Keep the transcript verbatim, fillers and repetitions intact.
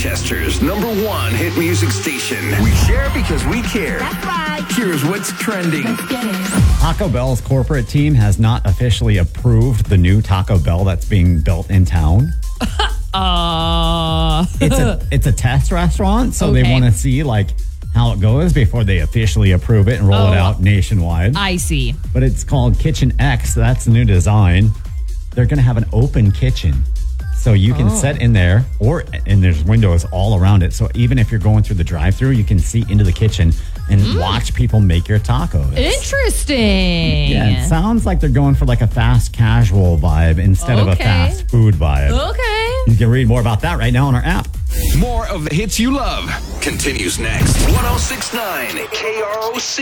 Rochester's number one hit music station. We share because we care. That's right. Here's what's trending. Let's get it. Taco Bell's corporate team has not officially approved the new Taco Bell that's being built in town. Uh, It's a it's a test restaurant, so they Okay. want to see like how it goes before they officially approve it and roll Oh. it out nationwide. I see. But it's called Kitchen X. That's the new design. They're going to have an open kitchen. So you can Oh. sit in there, or and there's windows all around it. So even if you're going through the drive-through, you can see into the kitchen and Mm. watch people make your tacos. Interesting. Yeah, it sounds like they're going for like a fast casual vibe instead of a Okay. fast food vibe. Okay. You can read more about that right now on our app. More of the hits you love continues next. one oh six point nine K R O C.